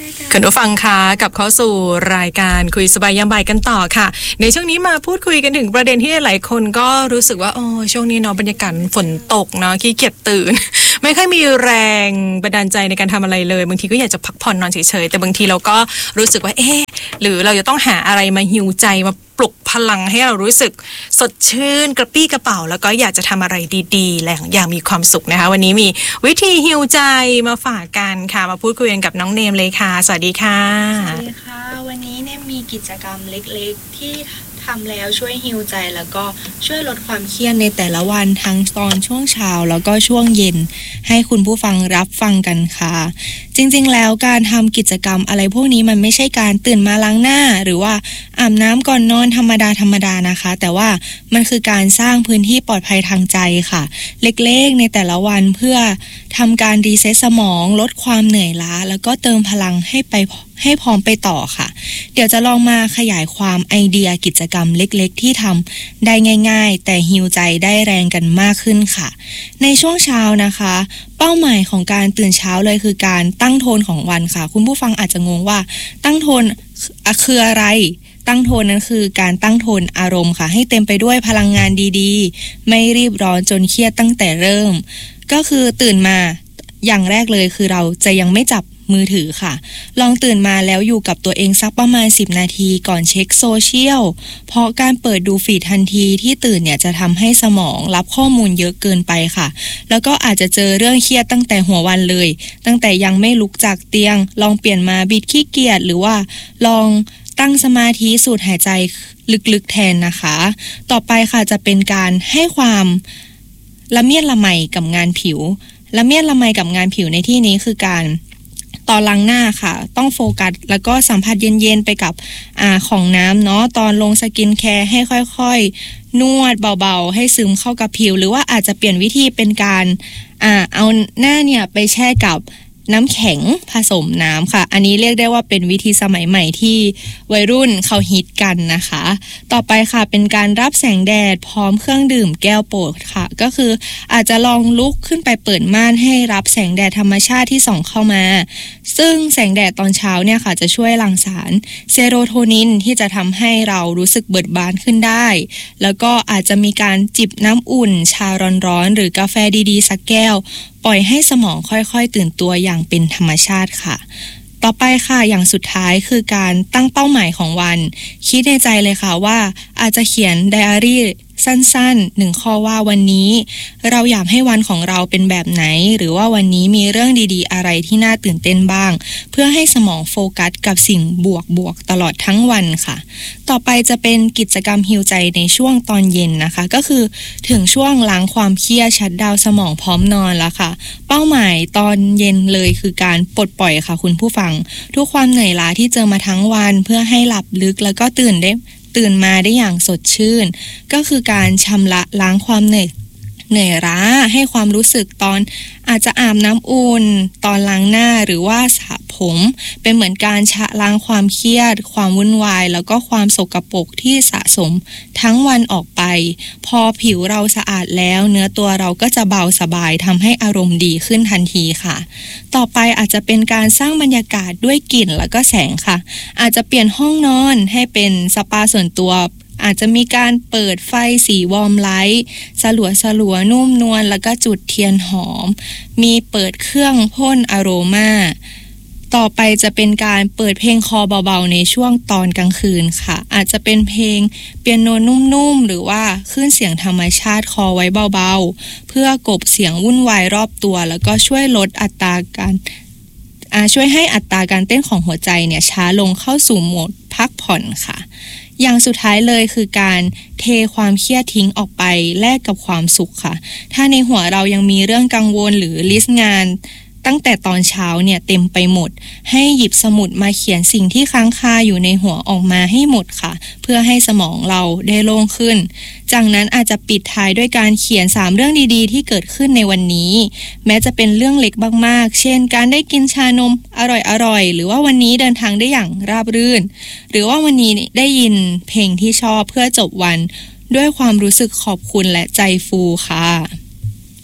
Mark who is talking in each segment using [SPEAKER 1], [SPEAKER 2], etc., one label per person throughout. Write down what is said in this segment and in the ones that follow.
[SPEAKER 1] คุณผู้ฟังคะกลับเข้าสู่รายการคุยสบายยามบ่ายกันต่อค่ะในช่วงนี้มาพูดคุยกันถึงประเด็นที่หลายคนก็รู้สึกว่าช่วงนี้เนาะบรรยากาศฝนตกเนาะขี้เกียจตื่น ไม่ค่อยมีแรงบันดาลใจในการทำอะไรเลยบางทีก็อยากจะพักผ่อนนอนเฉยๆแต่บางทีเราก็รู้สึกว่าหรือเราจะต้องหาอะไรมาฮีลใจมาปลุกพลังให้เรารู้สึกสดชื่นกระปี้กระเป๋าแล้วก็อยากจะทำอะไรดีๆและอย่างมีความสุขนะคะวันนี้มีวิธีฮีลใจมาฝากกันค่ะมาพูดคุยกันกับน้องเนมเลยค่ะสวัสดีค่ะ
[SPEAKER 2] สวัสดีค่ะวันนี้เนมมีกิจกรรมเล็กๆที่ทำแล้วช่วยฮีลใจแล้วก็ช่วยลดความเครียดในแต่ละวันทั้งตอนช่วงเช้าแล้วก็ช่วงเย็นให้คุณผู้ฟังรับฟังกันค่ะจริงๆแล้วการทำกิจกรรมอะไรพวกนี้มันไม่ใช่การตื่นมาล้างหน้าหรือว่าอาบน้ำก่อนนอนธรรมดานะคะแต่ว่ามันคือการสร้างพื้นที่ปลอดภัยทางใจค่ะเล็กๆในแต่ละวันเพื่อทำการรีเซ็ตสมองลดความเหนื่อยล้าแล้วก็เติมพลังให้พร้อมไปต่อค่ะเดี๋ยวจะลองมาขยายความไอเดียกิจกรรมเล็กๆที่ทำได้ง่ายๆแต่ฮีลใจได้แรงกันมากขึ้นค่ะในช่วงเช้านะคะเป้าหมายของการตื่นเช้าเลยคือการตั้งโทนของวันค่ะคุณผู้ฟังอาจจะงงว่าตั้งโทนคืออะไรตั้งโทนนั้นคือการตั้งโทนอารมณ์ค่ะให้เต็มไปด้วยพลังงานดีๆไม่รีบร้อนจนเครียดตั้งแต่เริ่มก็คือตื่นมาอย่างแรกเลยคือเราจะยังไม่จับมือถือค่ะลองตื่นมาแล้วอยู่กับตัวเองสักประมาณ10นาทีก่อนเช็คโซเชียลเพราะการเปิดดูฟีดทันทีที่ตื่นเนี่ยจะทำให้สมองรับข้อมูลเยอะเกินไปค่ะแล้วก็อาจจะเจอเรื่องเครียดตั้งแต่หัววันเลยตั้งแต่ยังไม่ลุกจากเตียงลองเปลี่ยนมาบิดขี้เกียจหรือว่าลองตั้งสมาธิสูดหายใจลึกๆแทนนะคะต่อไปค่ะจะเป็นการให้ความละเมียดละไมกับงานผิวละเมียดละไมกับงานผิวในที่นี้คือการตอนล้างหน้าค่ะต้องโฟกัสแล้วก็สัมผัสเย็นๆไปกับของน้ำเนาะตอนลงสกินแคร์ให้ค่อยๆนวดเบาๆให้ซึมเข้ากับผิวหรือว่าอาจจะเปลี่ยนวิธีเป็นการเอาหน้าเนี่ยไปแช่กับน้ำแข็งผสมน้ำค่ะอันนี้เรียกได้ว่าเป็นวิธีสมัยใหม่ที่วัยรุ่นเขาฮิตกันนะคะต่อไปค่ะเป็นการรับแสงแดดพร้อมเครื่องดื่มแก้วโปรดค่ะก็คืออาจจะลองลุกขึ้นไปเปิดม่านให้รับแสงแดดธรรมชาติที่ส่องเข้ามาซึ่งแสงแดดตอนเช้าเนี่ยค่ะจะช่วยหลั่งสารเซโรโทนินที่จะทำให้เรารู้สึกเบิกบานขึ้นได้แล้วก็อาจจะมีการจิบน้ำอุ่นชาร้อนๆหรือกาแฟดีๆสักแก้วปล่อยให้สมองค่อยๆตื่นตัวอย่างเป็นธรรมชาติค่ะต่อไปค่ะอย่างสุดท้ายคือการตั้งเป้าหมายของวันคิดในใจเลยค่ะว่าอาจจะเขียนไดอารี่สั้นๆ1ข้อว่าวันนี้เราอยากให้วันของเราเป็นแบบไหนหรือว่าวันนี้มีเรื่องดีๆอะไรที่น่าตื่นเต้นบ้างเพื่อให้สมองโฟกัสกับสิ่งบวกๆตลอดทั้งวันค่ะต่อไปจะเป็นกิจกรรมฮีลใจในช่วงตอนเย็นนะคะก็คือถึงช่วงล้างความเครียดชัตดาวน์สมองพร้อมนอนแล้วค่ะเป้าหมายตอนเย็นเลยคือการปลดปล่อยค่ะคุณผู้ฟังทุกความเหนื่อยล้าที่เจอมาทั้งวันเพื่อให้หลับลึกแล้วก็ตื่นมาได้อย่างสดชื่นก็คือการชำระล้างความเหนื่อยล้าให้ความรู้สึกตอนอาจจะอาบน้ำอุ่นตอนล้างหน้าหรือว่าสระผมเป็นเหมือนการชะล้างความเครียดความวุ่นวายแล้วก็ความสกปรกที่สะสมทั้งวันออกไปพอผิวเราสะอาดแล้วเนื้อตัวเราก็จะเบาสบายทำให้อารมณ์ดีขึ้นทันทีค่ะต่อไปอาจจะเป็นการสร้างบรรยากาศด้วยกลิ่นแล้วก็แสงค่ะอาจจะเปลี่ยนห้องนอนให้เป็นสปาส่วนตัวอาจจะมีการเปิดไฟสีวอร์มไลท์สลัวนุ่มนวลแล้วก็จุดเทียนหอมมีเปิดเครื่องพ่นอโรมาต่อไปจะเป็นการเปิดเพลงคอเบาๆในช่วงตอนกลางคืนค่ะอาจจะเป็นเพลงเปียโนนุ่มๆหรือว่าคลื่นเสียงธรรมชาติคอไว้เบาๆเพื่อกลบเสียงวุ่นวายรอบตัวแล้วก็ช่วยลดอัตราการช่วยให้อัตราการเต้นของหัวใจเนี่ยช้าลงเข้าสู่โหมดพักผ่อนค่ะอย่างสุดท้ายเลยคือการเทความเครียดทิ้งออกไปแลกกับความสุขค่ะถ้าในหัวเรายังมีเรื่องกังวลหรือลิสต์งานตั้งแต่ตอนเช้าเนี่ยเต็มไปหมดให้หยิบสมุดมาเขียนสิ่งที่ค้างคาอยู่ในหัวออกมาให้หมดค่ะเพื่อให้สมองเราได้โล่งขึ้นจากนั้นอาจจะปิดท้ายด้วยการเขียน3เรื่องดีๆที่เกิดขึ้นในวันนี้แม้จะเป็นเรื่องเล็กมากๆเช่นการได้กินชานมอร่อยๆหรือว่าวันนี้เดินทางได้อย่างราบรื่นหรือว่าวันนี้ได้ยินเพลงที่ชอบเพื่อจบวันด้วยความรู้สึกขอบคุณและใจฟูค่ะ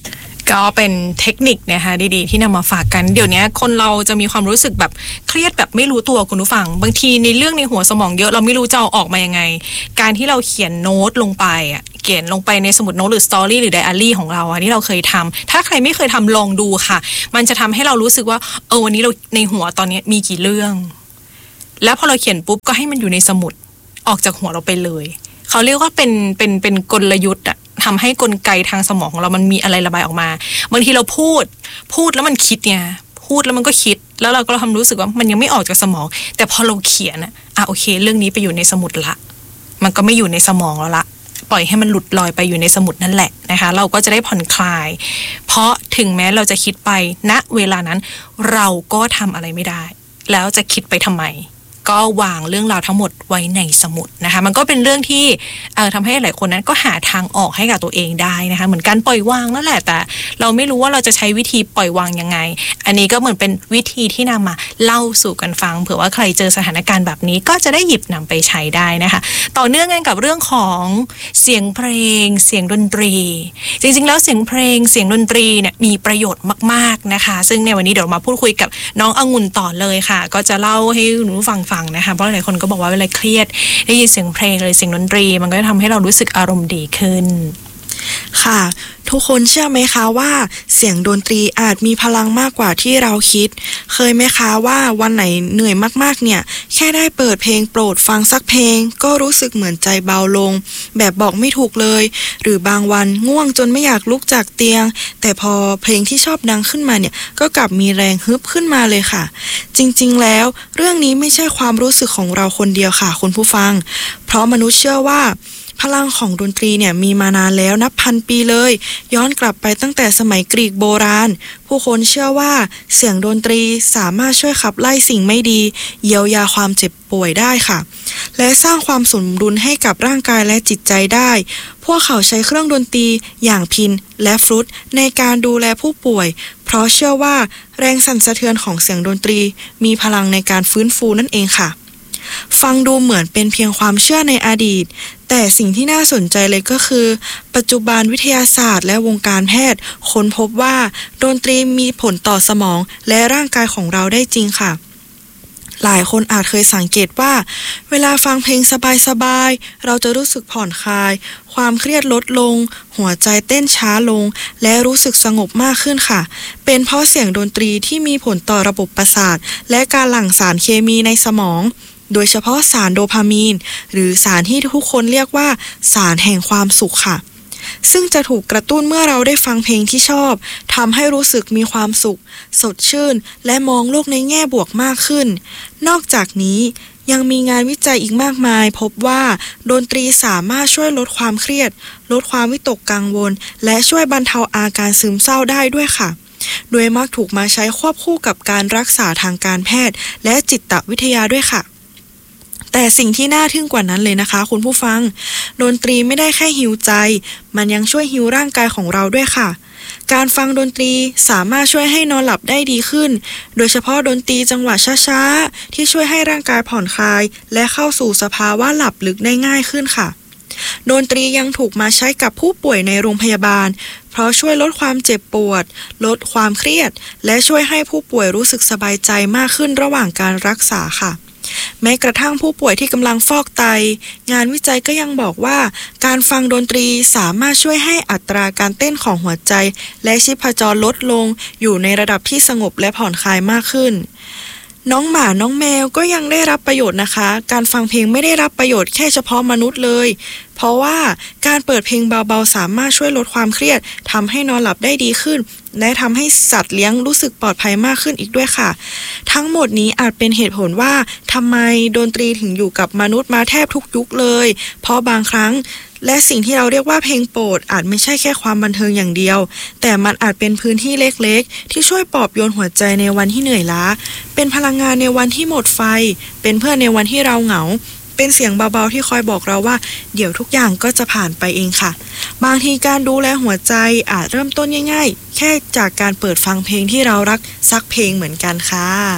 [SPEAKER 1] ก็เป็นเทคนิคนะคะดีๆที่นำมาฝากกันเดี๋ยวนี้คนเราจะมีความรู้สึกแบบเครียดแบบไม่รู้ตัวคุณผู้ฟังบางทีในเรื่องในหัวสมองเยอะเราไม่รู้จะเอาออกมายังไงการที่เราเขียนโน้ตลงไปเขียนลงไปในสมุดโน้ตหรือสตอรี่หรือไดอารี่ของเราที่เราเคยทำถ้าใครไม่เคยทำลองดูค่ะมันจะทำให้เรารู้สึกว่าวันนี้เราในหัวตอนนี้มีกี่เรื่องแล้วพอเราเขียนปุ๊บก็ให้มันอยู่ในสมุดออกจากหัวเราไปเลยเขาเรียกว่าเป็นกลยุทธ์ทำให้กลไกทางสมองของเรามันมีอะไรระบายออกมาบางทีเราพูดแล้วมันคิดเนี่ยพูดแล้วมันก็คิดแล้วเราก็ทำรู้สึกว่ามันยังไม่ออกจากสมองแต่พอเราเขียนโอเคเรื่องนี้ไปอยู่ในสมุดละมันก็ไม่อยู่ในสมองแล้วละปล่อยให้มันหลุดลอยไปอยู่ในสมุดนั่นแหละนะคะเราก็จะได้ผ่อนคลายเพราะถึงแม้เราจะคิดไปณเวลานั้นเราก็ทำอะไรไม่ได้แล้วจะคิดไปทำไมก็วางเรื่องราวทั้งหมดไว้ในสมุดนะคะมันก็เป็นเรื่องที่ทำให้หลายคนนั้นก็หาทางออกให้กับตัวเองได้นะคะเหมือนการปล่อยวางนั่นแหละแต่เราไม่รู้ว่าเราจะใช้วิธีปล่อยวางยังไงอันนี้ก็เหมือนเป็นวิธีที่นำมาเล่าสู่กันฟังเผื่อว่าใครเจอสถานการณ์แบบนี้ก็จะได้หยิบนำไปใช้ได้นะคะต่อเนื่องกันกับเรื่องของเสียงเพลงเสียงดนตรีจริงๆแล้วเสียงเพลงเสียงดนตรีเนี่ยมีประโยชน์มากๆนะคะซึ่งในวันนี้เดี๋ยวมาพูดคุยกับน้ององุ่นต่อเลยค่ะก็จะเล่าให้หนูฟังนะคะเพราะหลายคนก็บอกว่าเวลาเครียดได้ยินเสียงเพลงหรือเสียงดนตรีมันก็จะทำให้เรารู้สึกอารมณ์ดีขึ้น
[SPEAKER 3] ค่ะทุกคนเชื่อไหมคะว่าเสียงดนตรีอาจมีพลังมากกว่าที่เราคิดเคยไหมคะว่าวันไหนเหนื่อยมากๆเนี่ยแค่ได้เปิดเพลงโปรดฟังสักเพลงก็รู้สึกเหมือนใจเบาลงแบบบอกไม่ถูกเลยหรือบางวันง่วงจนไม่อยากลุกจากเตียงแต่พอเพลงที่ชอบดังขึ้นมาเนี่ยก็กลับมีแรงฮึบขึ้นมาเลยค่ะจริงๆแล้วเรื่องนี้ไม่ใช่ความรู้สึกของเราคนเดียวค่ะคุณผู้ฟังเพราะมนุษย์เชื่อว่าพลังของดนตรีเนี่ยมีมานานแล้วนับพันปีเลยย้อนกลับไปตั้งแต่สมัยกรีกโบราณผู้คนเชื่อว่าเสียงดนตรีสามารถช่วยขับไล่สิ่งไม่ดีเยียวยาความเจ็บป่วยได้ค่ะและสร้างความสมดุลให้กับร่างกายและจิตใจได้พวกเขาใช้เครื่องดนตรีอย่างพิณและฟลุตในการดูแลผู้ป่วยเพราะเชื่อว่าแรงสั่นสะเทือนของเสียงดนตรีมีพลังในการฟื้นฟูนั่นเองค่ะฟังดูเหมือนเป็นเพียงความเชื่อในอดีตแต่สิ่งที่น่าสนใจเลยก็คือปัจจุบันวิทยาศาสตร์และวงการแพทย์ค้นพบว่าดนตรีมีผลต่อสมองและร่างกายของเราได้จริงค่ะหลายคนอาจเคยสังเกตว่าเวลาฟังเพลงสบายๆเราจะรู้สึกผ่อนคลายความเครียดลดลงหัวใจเต้นช้าลงและรู้สึกสงบมากขึ้นค่ะเป็นเพราะเสียงดนตรีที่มีผลต่อระบบประสาทและการหลั่งสารเคมีในสมองโดยเฉพาะสารโดพามีนหรือสารที่ทุกคนเรียกว่าสารแห่งความสุขค่ะซึ่งจะถูกกระตุ้นเมื่อเราได้ฟังเพลงที่ชอบทำให้รู้สึกมีความสุขสดชื่นและมองโลกในแง่บวกมากขึ้นนอกจากนี้ยังมีงานวิจัยอีกมากมายพบว่าดนตรีสามารถช่วยลดความเครียดลดความวิตกกังวลและช่วยบรรเทาอาการซึมเศร้าได้ด้วยค่ะโดยมักถูกมาใช้ควบคู่กับการรักษาทางการแพทย์และจิตวิทยาด้วยค่ะแต่สิ่งที่น่าทึ่งกว่านั้นเลยนะคะคุณผู้ฟังดนตรีไม่ได้แค่ฮีลใจมันยังช่วยฮีลร่างกายของเราด้วยค่ะการฟังดนตรีสามารถช่วยให้นอนหลับได้ดีขึ้นโดยเฉพาะดนตรีจังหวะช้าๆที่ช่วยให้ร่างกายผ่อนคลายและเข้าสู่สภาวะหลับลึกได้ง่ายขึ้นค่ะดนตรียังถูกมาใช้กับผู้ป่วยในโรงพยาบาลเพราะช่วยลดความเจ็บปวดลดความเครียดและช่วยให้ผู้ป่วยรู้สึกสบายใจมากขึ้นระหว่างการรักษาค่ะแม้กระทั่งผู้ป่วยที่กำลังฟอกไตงานวิจัยก็ยังบอกว่าการฟังดนตรีสามารถช่วยให้อัตราการเต้นของหัวใจและชีพจรลดลงอยู่ในระดับที่สงบและผ่อนคลายมากขึ้นน้องหมาน้องแมวก็ยังได้รับประโยชน์นะคะการฟังเพลงไม่ได้รับประโยชน์แค่เฉพาะมนุษย์เลยเพราะว่าการเปิดเพลงเบาๆสามารถช่วยลดความเครียดทำให้นอนหลับได้ดีขึ้นและทำให้สัตว์เลี้ยงรู้สึกปลอดภัยมากขึ้นอีกด้วยค่ะทั้งหมดนี้อาจเป็นเหตุผลว่าทำไมดนตรีถึงอยู่กับมนุษย์มาแทบทุกยุคเลยเพราะบางครั้งและสิ่งที่เราเรียกว่าเพลงโปรดอาจไม่ใช่แค่ความบันเทิงอย่างเดียวแต่มันอาจเป็นพื้นที่เล็กๆที่ช่วยปลอบโยนหัวใจในวันที่เหนื่อยล้าเป็นพลังงานในวันที่หมดไฟเป็นเพื่อนในวันที่เราเหงาเป็นเสียงเบาๆที่คอยบอกเราว่าเดี๋ยวทุกอย่างก็จะผ่านไปเองค่ะบางทีการดูแลหัวใจอาจเริ่มต้นง่ายๆแค่จากการเปิดฟังเพลงที่เรารักสักเพลงเหมือนกันค่ะ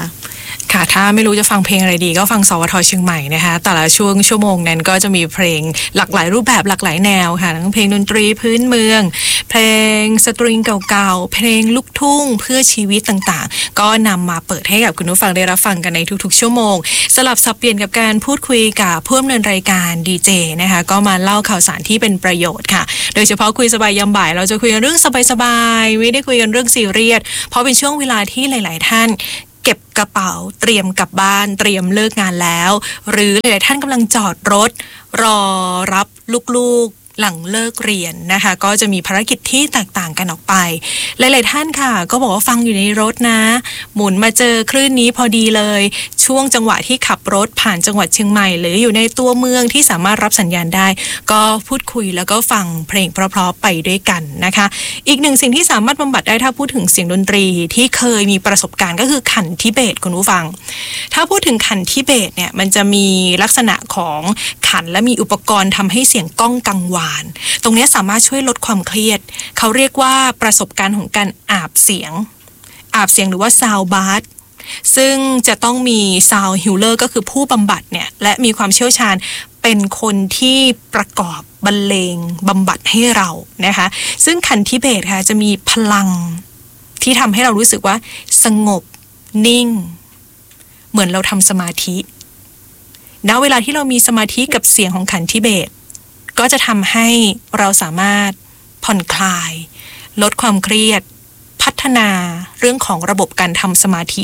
[SPEAKER 1] ค่ะถ้าไม่รู้จะฟังเพลงอะไรดีก็ฟังสวท.เชียงใหม่นะคะแต่ละชั่วโมงนั้นก็จะมีเพลงหลากหลายรูปแบบหลากหลายแนวค่ะทั้งเพลงดนตรีพื้นเมืองเพลงสตริงเก่าๆเพลงลูกทุ่งเพื่อชีวิตต่างๆก็นำมาเปิดให้กับคุณผู้ฟังได้รับฟังกันในทุกๆชั่วโมงสลับสับเปลี่ยนกับการพูดคุยกับผู้ดำเนินรายการดีเจนะคะก็มาเล่าข่าวสารที่เป็นประโยชน์ค่ะโดยเฉพาะคุยสบายยามบ่ายเราจะคุยกันเรื่องสบายๆไม่ได้คุยกันเรื่องซีเรียสเพราะเป็นช่วงเวลาที่หลายๆท่านเก็บกระเป๋าเตรียมกลับบ้านเตรียมเลิกงานแล้วหรือหลายๆท่านกำลังจอดรถรอรับลูกๆหลังเลิกเรียนนะคะก็จะมีภารกิจที่แตกต่างกันออกไปหลายๆท่านค่ะก็บอกว่าฟังอยู่ในรถนะหมุนมาเจอคลื่นนี้พอดีเลยช่วงจังหวะที่ขับรถผ่านจังหวัดเชียงใหม่หรืออยู่ในตัวเมืองที่สามารถรับสัญญาณได้ก็พูดคุยแล้วก็ฟังเพลงเพราะๆไปด้วยกันนะคะอีกหนึ่งสิ่งที่สามารถบำบัดได้ถ้าพูดถึงเสียงดนตรีที่เคยมีประสบการณ์ก็คือขันทิเบตคุณผู้ฟังถ้าพูดถึงขันทิเบตเนี่ยมันจะมีลักษณะของขันและมีอุปกรณ์ทำให้เสียงก้องกังวานตรงนี้สามารถช่วยลดความเครียดเขาเรียกว่าประสบการณ์ของการอาบเสียงหรือว่าซาวบาร์ซึ่งจะต้องมีซาวฮิลเลอร์ก็คือผู้บำบัดเนี่ยและมีความเชี่ยวชาญเป็นคนที่ประกอบบรรเลงบำบัดให้เรานะคะซึ่งขันทิเบตค่ะจะมีพลังที่ทำให้เรารู้สึกว่าสงบนิ่งเหมือนเราทำสมาธิณเวลาที่เรามีสมาธิกับเสียงของขันทิเบตก็จะทำให้เราสามารถผ่อนคลายลดความเครียดพัฒนาเรื่องของระบบการทำสมาธิ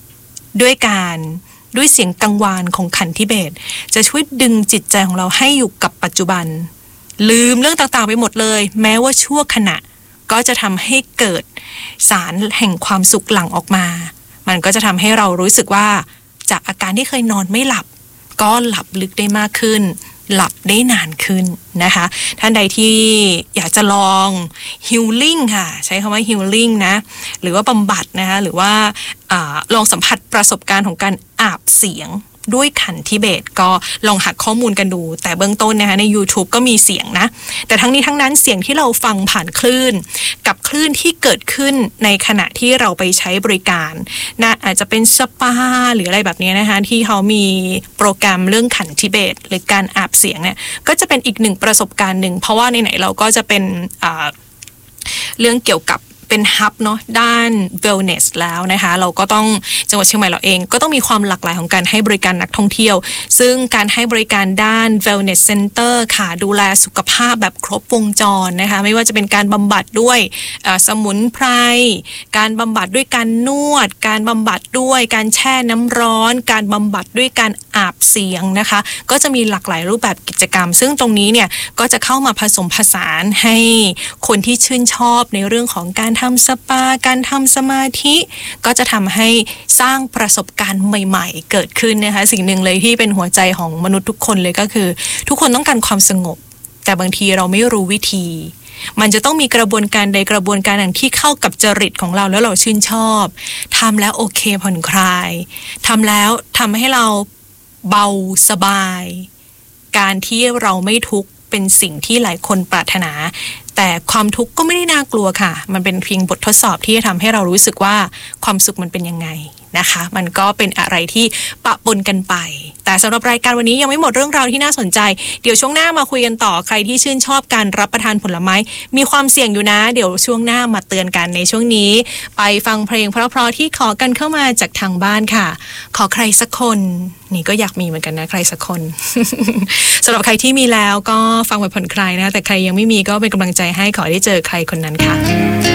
[SPEAKER 1] ด้วยเสียงกังวานของขันทิเบตจะช่วยดึงจิตใจของเราให้อยู่กับปัจจุบันลืมเรื่องต่างๆไปหมดเลยแม้ว่าชั่วขณะก็จะทำให้เกิดสารแห่งความสุขหลั่งออกมามันก็จะทำให้เรารู้สึกว่าจากอาการที่เคยนอนไม่หลับก็หลับลึกได้มากขึ้นหลับได้นานขึ้นนะคะท่านใดที่อยากจะลองฮิลลิ่งค่ะใช้คำว่าฮิลลิ่งนะหรือว่าบำบัดนะคะหรือว่าลองสัมผัสประสบการณ์ของการอาบเสียงด้วยขันทิเบตก็ลองหักข้อมูลกันดูแต่เบื้องต้นนะคะใน YouTube ก็มีเสียงนะแต่ทั้งนี้ทั้งนั้นเสียงที่เราฟังผ่านคลื่นกับคลื่นที่เกิดขึ้นในขณะที่เราไปใช้บริการนะอาจจะเป็นสปาหรืออะไรแบบนี้นะคะที่เขามีโปรแกรมเรื่องขันทิเบตหรือการอาบเสียงเนี่ยก็จะเป็นอีกหนึ่งประสบการณ์หนึ่งเพราะว่าไหนๆเราก็จะเป็นเรื่องเกี่ยวกับเป็นฮับเนาะด้าน wellness แล้วนะคะเราก็ต้องจังหวัดเชียงใหม่เราเองก็ต้องมีความหลากหลายของการให้บริการนักท่องเที่ยวซึ่งการให้บริการด้าน wellness center ค่ะดูแลสุขภาพแบบครบวงจรนะคะไม่ว่าจะเป็นการบำบัดด้วยสมุนไพรการบำบัดด้วยการนวดการบำบัดด้วยการแช่น้ำร้อนการบำบัดด้วยการอาบเสียงนะคะก็จะมีหลากหลายรูปแบบกิจกรรมซึ่งตรงนี้เนี่ยก็จะเข้ามาผสมผสานให้คนที่ชื่นชอบในเรื่องของการทำสปาการทำสมาธิก็จะทำให้สร้างประสบการณ์ใหม่ๆเกิดขึ้นนะคะสิ่งหนึ่งเลยที่เป็นหัวใจของมนุษย์ทุกคนเลยก็คือทุกคนต้องการความสงบแต่บางทีเราไม่รู้วิธีมันจะต้องมีกระบวนการใดกระบวนการหนึ่งที่เข้ากับจริตของเราแล้วเราชื่นชอบทำแล้วโอเคผ่อนคลายทำแล้วทำให้เราเบาสบายการที่เราไม่ทุกข์เป็นสิ่งที่หลายคนปรารถนาแต่ความทุกข์ก็ไม่ได้น่ากลัวค่ะมันเป็นเพียงบททดสอบที่จะทำให้เรารู้สึกว่าความสุขมันเป็นยังไงนะคะมันก็เป็นอะไรที่ปะปนกันไปแต่สำหรับรายการวันนี้ยังไม่หมดเรื่องราวที่น่าสนใจเดี๋ยวช่วงหน้ามาคุยกันต่อใครที่ชื่นชอบการรับประทานผลไม้มีความเสี่ยงอยู่นะเดี๋ยวช่วงหน้ามาเตือนกันในช่วงนี้ไปฟังเพลงเพราะๆที่ขอกันเข้ามาจากทางบ้านค่ะขอใครสักคนนี่ก็อยากมีเหมือนกันนะใครสักคน สำหรับใครที่มีแล้วก็ฟังไว้ผ่อนคลายนะแต่ใครยังไม่มีก็เป็นกำลังใจให้ขอได้เจอใครคนนั้นค่ะ